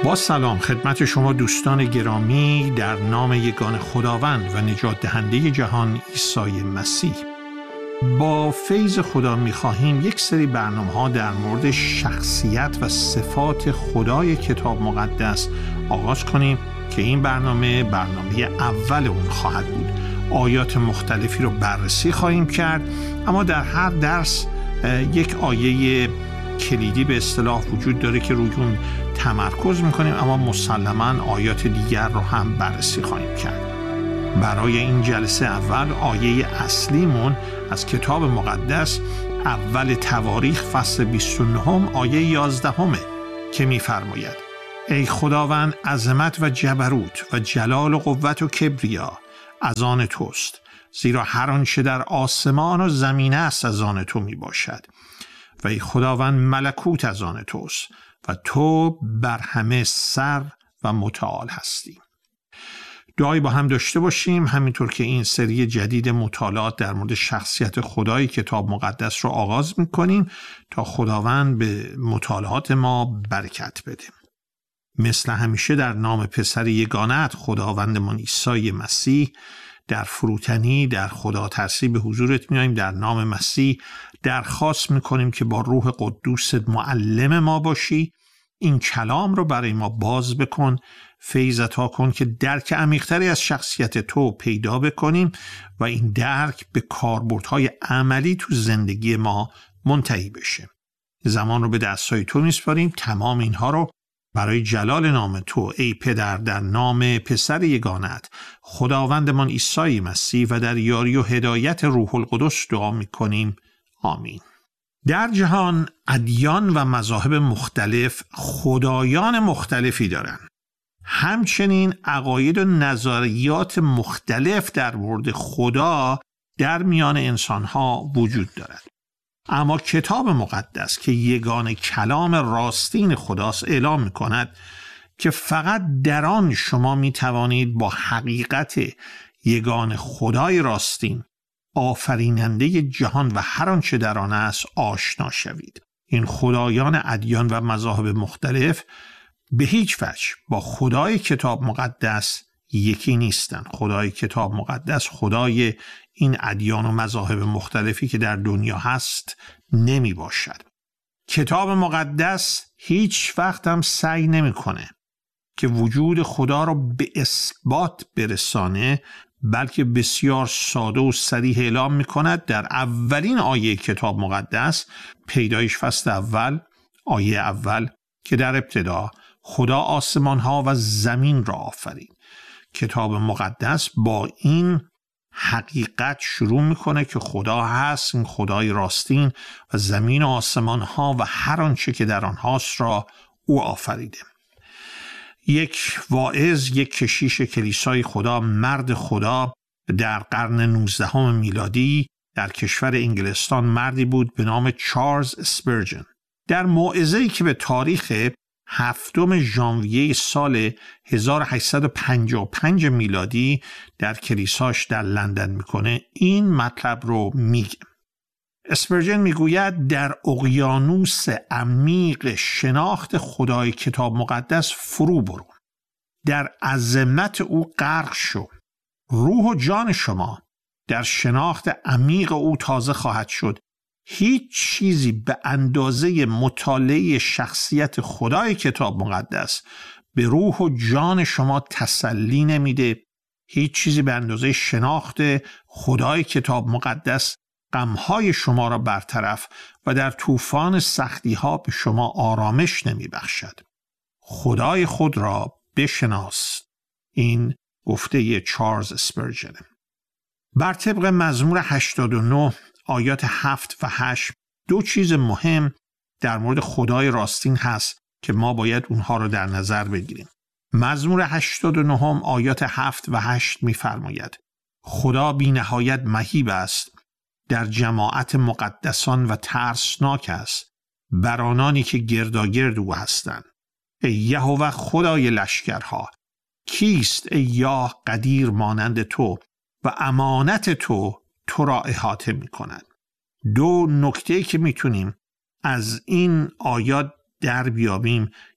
با سلام خدمت شما دوستان گرامی در نام یگان خداوند و نجات دهنده جهان عیسی مسیح. با فیض خدا می‌خواهیم یک سری برنامه‌ها در مورد شخصیت و صفات خدای کتاب مقدس آغاز کنیم که این برنامه اول اون خواهد بود. آیات مختلفی رو بررسی خواهیم کرد، اما در هر درس یک آیه کلیدی به اصطلاح وجود داره که روی اون تمرکز میکنیم، اما مسلماً آیات دیگر رو هم بررسی خواهیم کرد. برای این جلسه اول آیه اصلیمون از کتاب مقدس اول تواریخ فصل 29 آیه 11 که میفرماید: ای خداوند، عظمت و جبروت و جلال و قوت و کبریا از آن توست، زیرا هر آنچه در آسمان و زمین است از آن تو می باشد. و ای خداوند، ملکوت از آن توست و تو بر همه سر و متعال هستی. دعایی با هم داشته باشیم، همینطور که این سری جدید مطالعات در مورد شخصیت خدای کتاب مقدس رو آغاز می‌کنیم تا خداوند به مطالعات ما برکت بده. مثل همیشه در نام پسر یگانه‌ات خداوندمان عیسی مسیح در فروتنی در خدا ترسی به حضورت میاییم. در نام مسیح درخواست میکنیم که با روح قدوست معلم ما باشی، این کلام رو برای ما باز بکن، فیض عطا کن که درک عمیق‌تری از شخصیت تو پیدا بکنیم و این درک به کاربردهای عملی تو زندگی ما منتهی بشه. زمان رو به دستای تو میسپاریم، تمام اینها رو برای جلال نام تو ای پدر، در نام پسر یگانه‌ات خداوندمان عیسی مسیح و در یاری و هدایت روح القدس دعا میکنیم. آمین. در جهان ادیان و مذاهب مختلف خدایان مختلفی دارن. همچنین عقاید و نظریات مختلف در مورد خدا در میان انسانها وجود دارد. اما کتاب مقدس که یگان کلام راستین خداست اعلام می‌کند که فقط در آن شما می‌توانید با حقیقت یگان خدای راستین، آفریننده جهان و هر آنچه در آن است آشنا شوید. این خدایان ادیان و مذاهب مختلف به هیچ وجه با خدای کتاب مقدس یکی نیستند. خدای کتاب مقدس خدای این ادیان و مذاهب مختلفی که در دنیا هست نمی باشد. کتاب مقدس هیچ وقت هم سعی نمی کنه که وجود خدا را به اثبات برسانه، بلکه بسیار ساده و صریح اعلام می کند. در اولین آیه کتاب مقدس، پیدایش فصل اول آیه اول، که در ابتدا خدا آسمان ها و زمین را آفرید. کتاب مقدس با این حقیقت شروع میکنه که خدا هست، این خدای راستین و زمین و آسمان ها و هر آنچه که در آنهاست را او آفریده. یک واعظ، یک کشیش کلیسای خدا، مرد خدا، در قرن 19 میلادی در کشور انگلستان مردی بود به نام چارلز اسپرجن. در موعظه‌ای که به تاریخ 7 ژانویه سال 1855 میلادی در کلیساش در لندن میکنه، این مطلب رو میگه. اسپرجن میگوید در اقیانوس عمیق شناخت خدای کتاب مقدس فرو برو، در عظمت او غرق شو. روح و جان شما در شناخت عمیق او تازه خواهد شد. هیچ چیزی به اندازه مطالعه شخصیت خدای کتاب مقدس به روح و جان شما تسلی نمیده. هیچ چیزی به اندازه شناخت خدای کتاب مقدس غمهای شما را برطرف و در طوفان سختی ها به شما آرامش نمی بخشد. خدای خود را بشناس. این گفته چارلز اسپرجن. بر طبق مزمور 89 آیات 7 و 8 دو چیز مهم در مورد خدای راستین هست که ما باید اونها رو در نظر بگیریم. مزمور 89 آیات 7 و 8 می‌فرماید: خدا بی نهایت مهیب است، در جماعت مقدسان و ترسناک است بر آنانی که گرداگرد او هستند. ای یهوه خدای لشکرها، کیست ای یاه قدیر مانند تو و امانت تو را احاطه می کند. دو نکته که میتونیم از این آیات در بیابیم،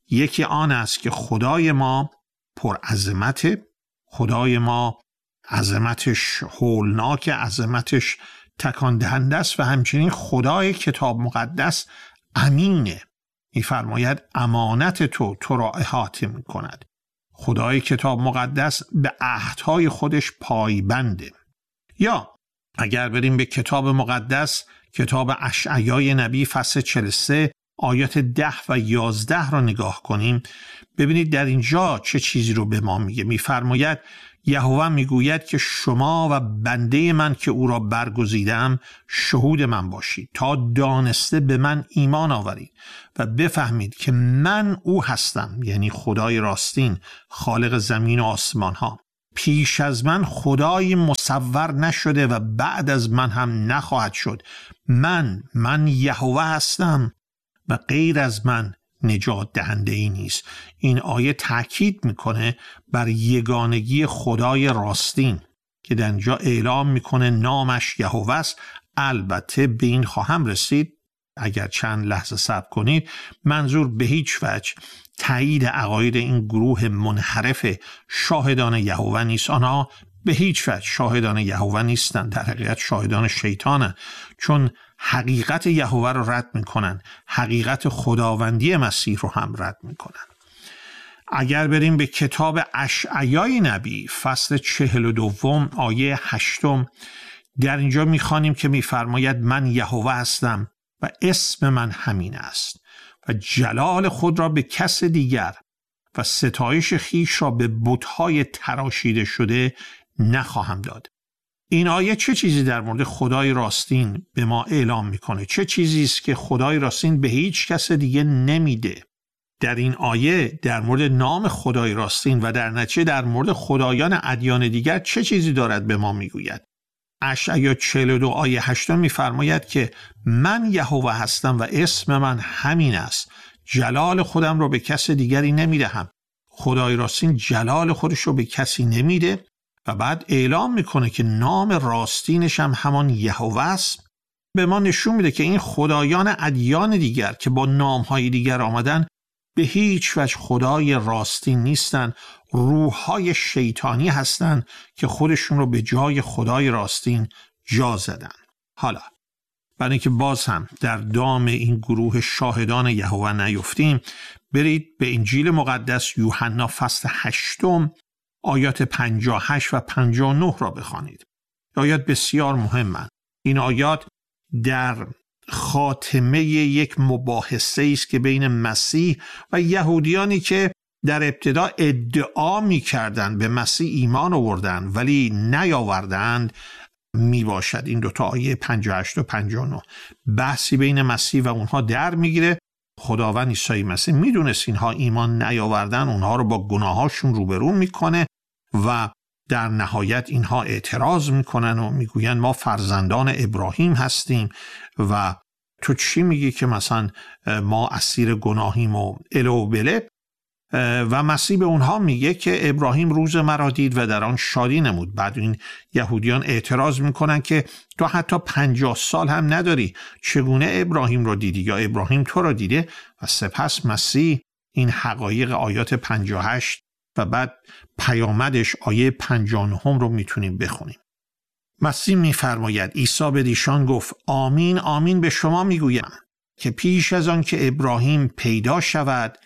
یکی آن است که خدای ما پرعظمت، خدای ما عظمتش هولناک، عظمتش تکان دهنده است و همچنین خدای کتاب مقدس امینه. می‌فرماید امانت تو را احاطه می‌کند. خدای کتاب مقدس به عهدهای خودش پایبنده. یا اگر بریم به کتاب مقدس، کتاب اشعیای نبی فصل 43 آیات 10 و 11 را نگاه کنیم، ببینید در اینجا چه چیزی رو به ما میگه. می‌فرماید یهوه میگوید که شما و بنده من که او را برگزیدم شهود من باشید تا دانسته به من ایمان آورید و بفهمید که من او هستم، یعنی خدای راستین، خالق زمین و آسمان ها. پیش از من خدای مصور نشده و بعد از من هم نخواهد شد. من یهوه هستم و غیر از من نجات دهنده ای نیست. این آیه تاکید میکنه بر یگانگی خدای راستین که در اینجا اعلام میکنه نامش یهوه است. البته به این خواهم رسید اگر چند لحظه صبر کنید. منظور به هیچ وجه تایید عقاید این گروه منحرف شاهدان یهوه نیست. آنها به هیچ وجه شاهدان یهوه نیستند، در حقیقت شاهدان شیطانند، چون حقیقت یهوه رو رد میکنن، حقیقت خداوندی مسیح رو هم رد میکنن. اگر بریم به کتاب اشعیای نبی فصل 42 آیه 8، در اینجا میخوانیم که میفرماید من یهوه هستم و اسم من همین است و جلال خود را به کس دیگر و ستایش خیش را به بت‌های تراشیده شده نخواهم داد. این آیه چه چیزی در مورد خدای راستین به ما اعلام میکنه؟ چه چیزی است که خدای راستین به هیچ کس دیگه نمیده؟ در این آیه در مورد نام خدای راستین و در نتیجه در مورد خدایان ادیان دیگر چه چیزی دارد به ما میگوید؟ اشعیا 42 آیه 8 میفرماید که من یهوه هستم و اسم من همین است، جلال خودم رو به کس دیگری نمیدهم. خدای راستین جلال خودش رو به کسی نمیده و بعد اعلام میکنه که نام راستینش هم همان یهوه است. به ما نشون میده که این خدایان ادیان دیگر که با نامهای دیگر آمدن به هیچ وجه خدای راستین نیستن، روحهای شیطانی هستن که خودشون رو به جای خدای راستین جا زدن. حالا برای اینکه باز هم در دام این گروه شاهدان یهوه نیفتیم، برید به انجیل مقدس یوحنا فصل 8 آیات 58 و 59 را بخوانید. آیات بسیار مهمند. این آیات در خاتمه یک مباحثه است که بین مسیح و یهودیانی که در ابتدا ادعا می‌کردند به مسیح ایمان آوردند ولی نیاوردند می باشد. این دوتا آیه 58 و 59 بحثی بین مسیح و اونها در میگیره. خداوند عیسی مسیح میدونست اینها ایمان نیاوردن، اونها رو با گناهاشون روبرو میکنه و در نهایت اینها اعتراض میکنن و میگوین ما فرزندان ابراهیم هستیم و تو چی میگی که مثلا ما اسیر گناهیم و الو بله. و مسیح به اونها میگه که ابراهیم روز مرا دید و در آن شادی نمود. بعد این یهودیان اعتراض میکنن که تو حتی 50 سال هم نداری، چگونه ابراهیم رو دیدی یا ابراهیم تو رو دیده؟ و سپس مسیح این حقایق آیات 58 و بعد پیامدش آیه 59 رو میتونیم بخونیم. مسیح میفرماید عیسی به ایشان گفت آمین آمین به شما میگویم که پیش از آن که ابراهیم پیدا شود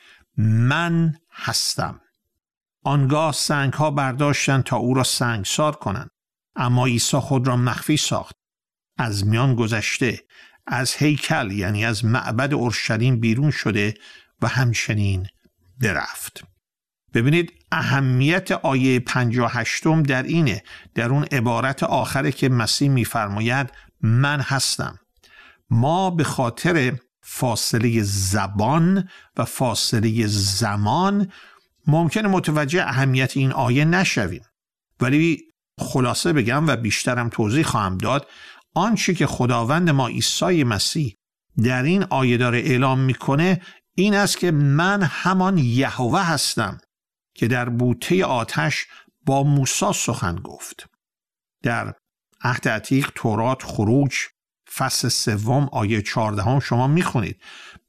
من هستم. آنگاه سنگ ها برداشتند تا او را سنگسار کنند، اما عیسی خود را مخفی ساخت، از میان گذشته، از هیکل یعنی از معبد اورشلیم بیرون شده و همچنین برفت. ببینید اهمیت آیه 58 در اینه، در اون عبارت آخره که مسیح میفرماید من هستم. ما به خاطر فاصله زبان و فاصله زمان ممکنه متوجه اهمیت این آیه نشویم، ولی خلاصه بگم و بیشترم توضیح خواهم داد، آنچه که خداوند ما عیسی مسیح در این آیه داره اعلام میکنه این است که من همان یهوه هستم که در بوته آتش با موسی سخن گفت. در عهد عتیق تورات خروج فصل 3 آیه 14 شما میخونید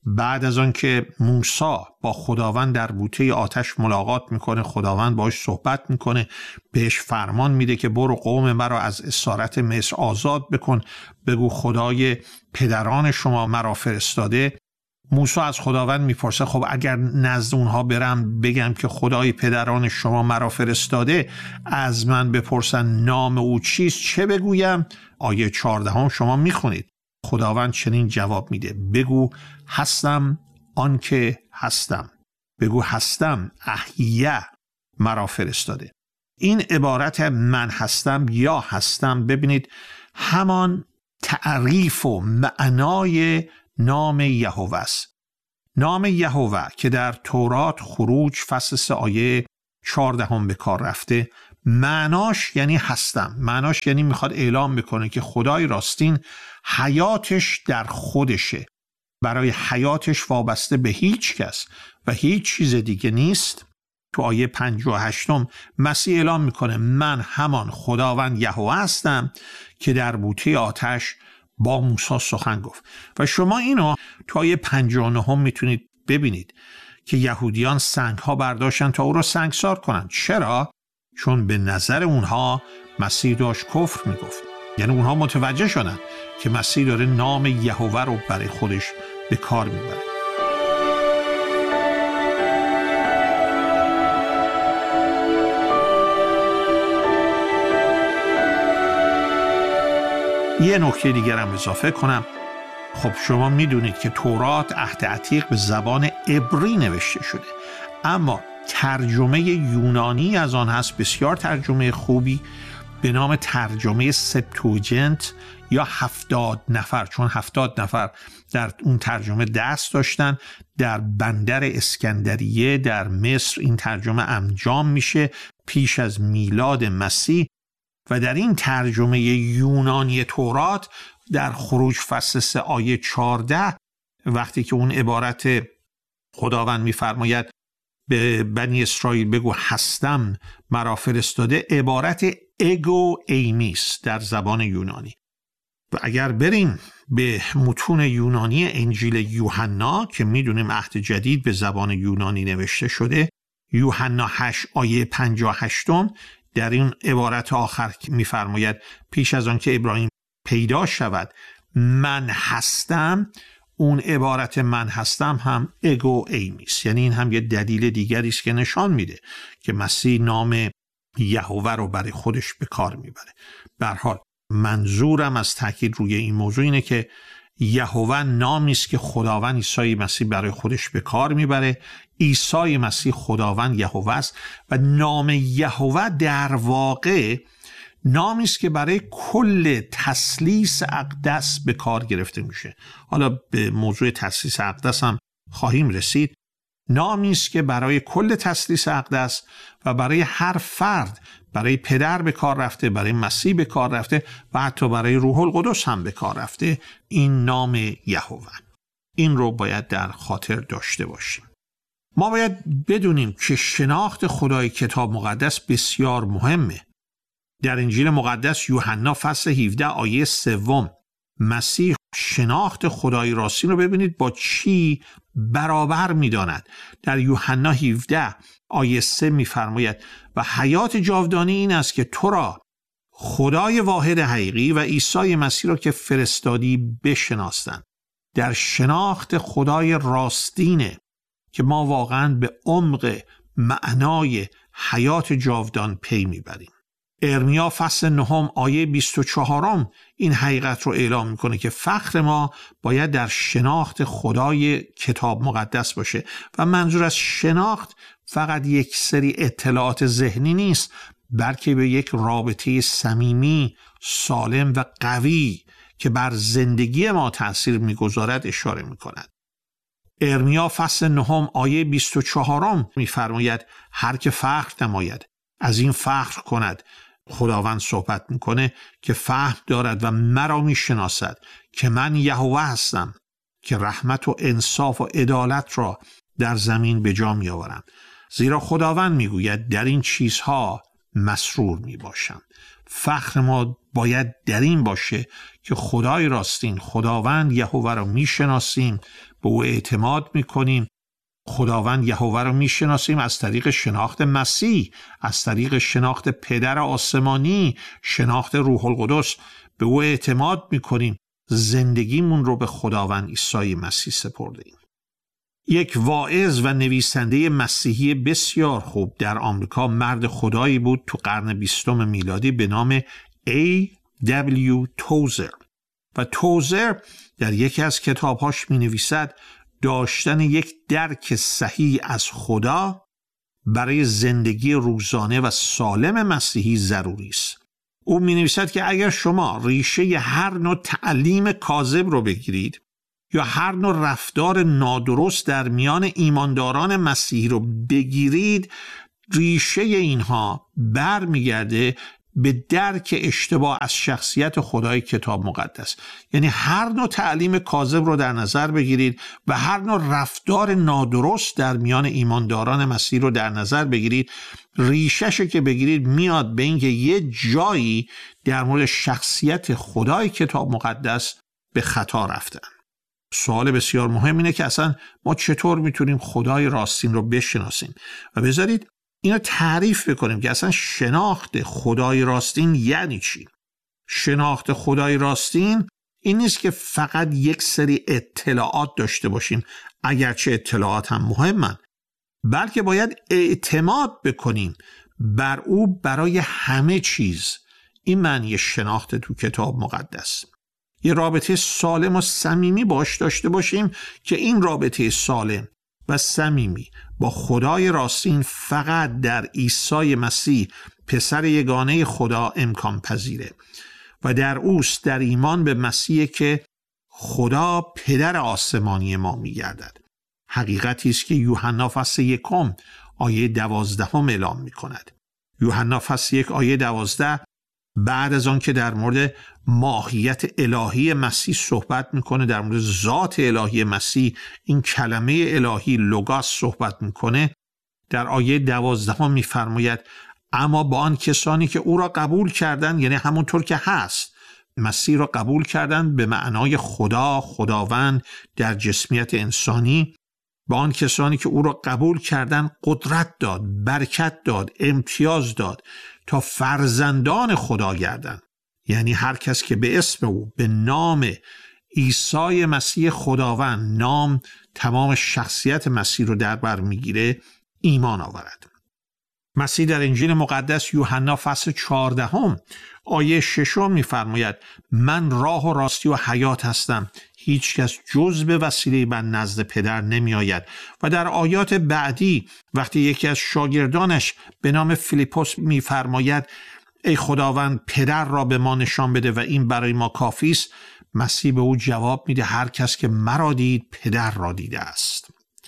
بعد از آن که موسی با خداوند در بوته آتش ملاقات میکنه، خداوند باهاش صحبت میکنه، بهش فرمان میده که برو قوم مرا از اسارت مصر آزاد بکن، بگو خدای پدران شما مرا فرستاده. موسی از خداوند میپرسه خب اگر نزد اونها برم بگم که خدای پدران شما مرا فرستاده، از من بپرسن نام او چیست، چه بگویم؟ آیه 14 شما میخونید. خداوند چنین جواب میده: بگو هستم آنکه هستم. بگو هستم احیه مرا فرستاده. این عبارت من هستم یا هستم، ببینید همان تعریف و معنای نام یهوه است. نام یهوه که در تورات خروج فصل 3 آیه 14 به کار رفته، معناش یعنی هستم. معناش یعنی میخواد اعلام بکنه که خدای راستین حیاتش در خودشه، برای حیاتش وابسته به هیچ کس و هیچ چیز دیگه نیست. تو آیه 58 مسیح اعلام میکنه من همان خداوند یهوه هستم که در بوته آتش با موسی سخن گفت. و شما اینو تو آیه 59 میتونید ببینید که یهودیان سنگ ها برداشتن تا او را سنگسار کنن. چرا؟ چون به نظر اونها مسیح داشت کفر میگفت. یعنی اونها متوجه شدن که مسیح داره نام یهوه رو برای خودش به کار میبره. یه نکته دیگر هم اضافه کنم. خب شما میدونید که تورات عهد عتیق به زبان عبری نوشته شده، اما ترجمه یونانی از آن هست، بسیار ترجمه خوبی، به نام ترجمه سپتوجنت یا 70 نفر، چون 70 نفر در اون ترجمه دست داشتن. در بندر اسکندریه در مصر این ترجمه انجام میشه پیش از میلاد مسیح و در این ترجمه یونانی تورات در خروج فصل 3 آیه 14 وقتی که اون عبارت خداوند میفرماید به بنی اسرائیل بگو هستم مرا فرستاده، عبارت اگو ایمیس در زبان یونانی. و اگر بریم به متون یونانی انجیل یوحنا که میدونیم عهد جدید به زبان یونانی نوشته شده، یوحنا 8 آیه 58 در این عبارت آخر میفرماید پیش از آن که ابراهیم پیدا شود من هستم، اون عبارت من هستم هم اگو ایمیس، یعنی این هم یه دلیل دیگری است که نشان میده که مسیح نام یهوه رو برای خودش به کار میبره. به هر حال منظورم از تاکید روی این موضوع اینه که یهوه نامی است که خداوند عیسی مسیح برای خودش به کار میبره. عیسی مسیح خداوند یهوه است و نام یهوه در واقع نامی است که برای کل تثلیث اقدس به کار گرفته میشه. حالا به موضوع تثلیث اقدس هم خواهیم رسید. نامی است که برای کل تثلیث اقدس و برای هر فرد، برای پدر به کار رفته، برای مسیح به کار رفته و حتی برای روح القدس هم به کار رفته. این نام یهوه، این رو باید در خاطر داشته باشیم. ما باید بدونیم که شناخت خدای کتاب مقدس بسیار مهمه. در انجیل مقدس یوحنا فصل 17 آیه 3 مسیح شناخت خدای راستین رو ببینید با چی برابر می‌داند. در یوحنا 17 آیه 3 می‌فرماید و حیات جاودانی این است که تو را خدای واحد حقیقی و عیسی مسیح را که فرستادی بشناسند. در شناخت خدای راستینه که ما واقعاً به عمق معنای حیات جاودان پی میبریم. ارمیا فصل 9 آیه 24 این حقیقت رو اعلام میکنه که فخر ما باید در شناخت خدای کتاب مقدس باشه و منظور از شناخت فقط یک سری اطلاعات ذهنی نیست، بلکه به یک رابطه صمیمی، سالم و قوی که بر زندگی ما تأثیر میگذارد اشاره میکند. ارمیا فصل 9 آیه 24 میفرماید هر که فخر نماید از این فخر کند. خداوند صحبت میکنه که فهم دارد و مرا میشناسد که من یهوه هستم که رحمت و انصاف و عدالت را در زمین به جا میآورم. زیرا خداوند میگوید در این چیزها مسرور میباشم. فخر ما باید در این باشه که خدای راستین، خداوند یهوه رو میشناسیم، به او اعتماد میکنیم. خداوند یهوه رو میشناسیم از طریق شناخت مسیح، از طریق شناخت پدر آسمانی، شناخت روح القدس. به او اعتماد میکنیم، زندگیمون رو به خداوند عیسی مسیح سپردیم. یک واعظ و نویسنده مسیحی بسیار خوب در آمریکا، مرد خدایی بود تو قرن 20 میلادی به نام A.W. توزر. و توزر در یکی از کتابهاش می نویسد داشتن یک درک صحیح از خدا برای زندگی روزانه و سالم مسیحی ضروری است. او می نویسد که اگر شما ریشه هر نوع تعلیم کاذب رو بگیرید یا هر نوع رفتار نادرست در میان ایمانداران مسیحی رو بگیرید، ریشه اینها برمیگرده به درک اشتباه از شخصیت خدای کتاب مقدس. یعنی هر نوع تعلیم کاذب رو در نظر بگیرید و هر نوع رفتار نادرست در میان ایمانداران مسیح رو در نظر بگیرید، ریشه‌شو که بگیرید میاد به اینکه یه جایی در مورد شخصیت خدای کتاب مقدس به خطا رفتن. سوال بسیار مهم اینه که اصلا ما چطور میتونیم خدای راستین رو بشناسیم و بذارید اینو تعریف بکنیم که اصلا شناخت خدای راستین یعنی چی. شناخت خدای راستین این نیست که فقط یک سری اطلاعات داشته باشیم، اگرچه اطلاعات هم مهمن، بلکه باید اعتماد بکنیم بر او برای همه چیز. این معنی شناخت تو کتاب مقدس. یه رابطه سالم و صمیمی باش داشته باشیم که این رابطه سالم و صمیمی با خدای راستین فقط در عیسی مسیح پسر یگانه خدا امکان پذیره و در اوست، در ایمان به مسیح که خدا پدر آسمانی ما می‌گردد. حقیقتی است که یوحنا فصل 1 آیه 12 اعلام می‌کند. یوحنا فصل 1 آیه 12 بعد از آن که در مورد ماهیت الهی مسیح صحبت میکنه، در مورد ذات الهی مسیح، این کلمه الهی لوگوس صحبت میکنه، در آیه 12 میفرماید اما با آن کسانی که او را قبول کردند، یعنی همونطور که هست مسیح را قبول کردند به معنای خدا، خداوند در جسمیت انسانی، با آن کسانی که او را قبول کردند قدرت داد، برکت داد، امتیاز داد تا فرزندان خدا گردند. یعنی هر کس که به اسم او، به نام عیسی مسیح خداوند، نام تمام شخصیت مسیح رو در بر میگیره، ایمان آورد. مسیح در انجیل مقدس یوحنا فصل 14 آیه 6 میفرماید من راه و راستی و حیات هستم، هیچ کس جز به وسیله من نزد پدر نمی آید. و در آیات بعدی وقتی یکی از شاگردانش به نام فیلیپوس میفرماید ای خداوند پدر را به ما نشان بده و این برای ما کافی است، مسیح به او جواب میده هر کس که مرا دید پدر را دیده است.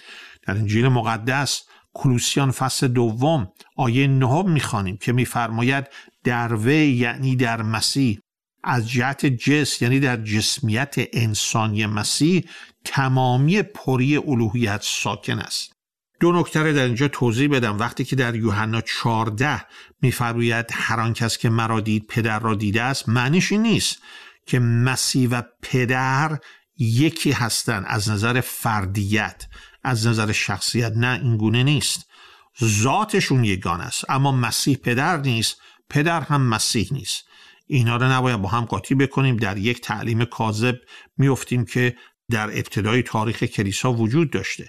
در انجیل مقدس کولوسیان فصل 2 آیه 9 میخوانیم که میفرماید در وی، یعنی در مسیح، از جهت جسم، یعنی در جسمیت انسانی مسیح، تمامی پری الوهیت ساکن است. دو نکته در اینجا توضیح بدم. وقتی که در یوحنا 14 میفرماید هر آن کس که مرا دید پدر را دیده است، معنیش این نیست که مسیح و پدر یکی هستند از نظر فردیت، از نظر شخصیت. نه، این گونه نیست. ذاتشون یگانه است، اما مسیح پدر نیست، پدر هم مسیح نیست. اینا رو نباید با هم قاطی بکنیم. در یک تعلیم کاذب میافتیم که در ابتدای تاریخ کلیسا وجود داشته.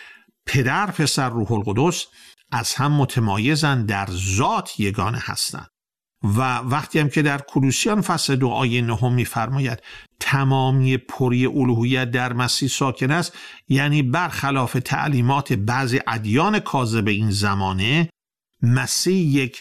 پدر، پسر، روح القدس از هم متمایزند، در ذات یگانه هستند. و وقتی هم که در کولوسیان فصل 2 آیه 9 میفرماید تمامی پری الوهیت در مسیح ساکن است، یعنی برخلاف تعلیمات بعضی ادیان کاذب این زمانه، مسیح یک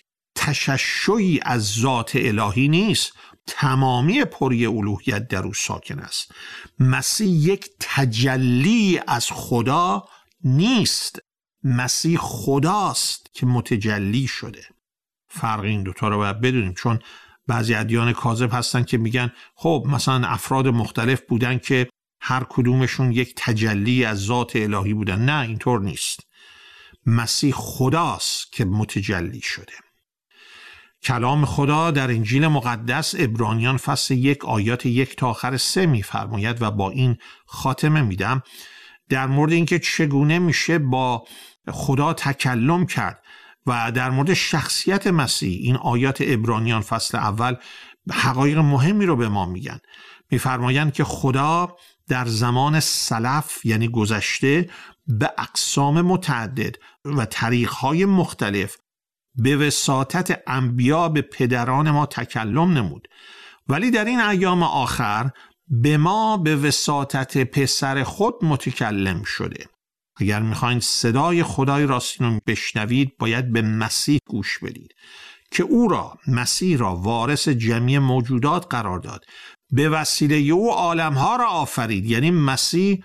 تششعی از ذات الهی نیست، تمامی پری الوهیت در او ساکن است. مسیح یک تجلی از خدا نیست، مسیح خداست که متجلی شده. فرق این دوتا رو باید بدونیم، چون بعضی ادیان کاذب هستن که میگن خب مثلا افراد مختلف بودن که هر کدومشون یک تجلی از ذات الهی بودن. نه، اینطور نیست. مسیح خداست که متجلی شده. کلام خدا در انجیل مقدس عبرانیان فصل 1 آیات 1 تا آخر 3 می‌فرماید و با این خاتمه میدم در مورد اینکه چگونه میشه با خدا تکلم کرد و در مورد شخصیت مسیح. این آیات عبرانیان فصل اول حقایق مهمی رو به ما میگن. میفرمایند که خدا در زمان سلف یعنی گذشته به اقسام متعدد و طریق‌های مختلف به وساطت انبیا به پدران ما تکلم نمود، ولی در این ایام آخر به ما به وساطت پسر خود متکلم شده. اگر میخواین صدای خدای راستین رو بشنوید باید به مسیح گوش بدید که او را، مسیح را وارث جمعی موجودات قرار داد. به وسیله او عالمها را آفرید. یعنی مسیح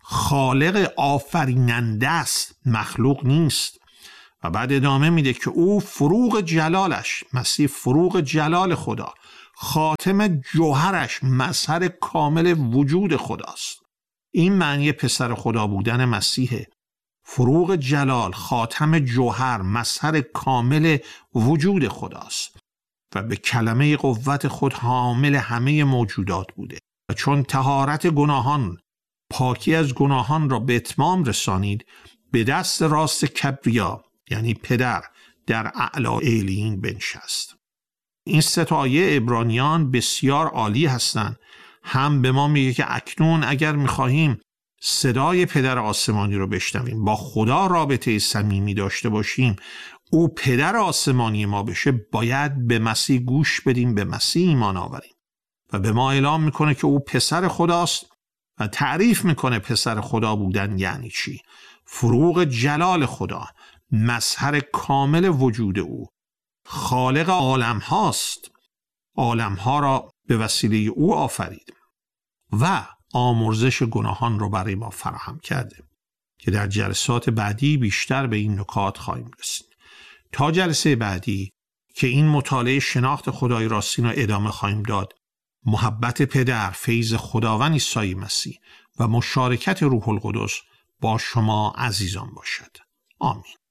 خالق آفریننده است، مخلوق نیست. و بعد ادامه میده که او فروغ جلالش، مسیح فروغ جلال خدا، خاتم جوهرش، مظهر کامل وجود خداست. این معنی پسر خدا بودن مسیحه. فروغ جلال، خاتم جوهر، مظهر کامل وجود خداست و به کلمه قوت خود حامل همه موجودات بوده و چون طهارت گناهان، پاکی از گناهان را به اتمام رسانید، به دست راست کبریا یعنی پدر در اعلی علیین بنشست. این سه آیه عبرانیان بسیار عالی هستند. هم به ما میگه که اکنون اگر میخواهیم صدای پدر آسمانی رو بشنویم، با خدا رابطه صمیمی داشته باشیم، او پدر آسمانی ما بشه، باید به مسیح گوش بدیم، به مسیح ایمان آوریم. و به ما اعلام میکنه که او پسر خداست و تعریف میکنه پسر خدا بودن یعنی چی. فروغ جلال خدا، مظهر کامل وجود او، خالق عالم هاست، عالم ها را به وسیله او آفرید و آمرزش گناهان رو برای ما فراهم کرده که در جلسات بعدی بیشتر به این نکات خواهیم رسید. تا جلسه بعدی که این مطالعه شناخت خدای راستین رو ادامه خواهیم داد، محبت پدر، فیض خداوند عیسی مسیح و مشارکت روح القدس با شما عزیزان باشد. آمین.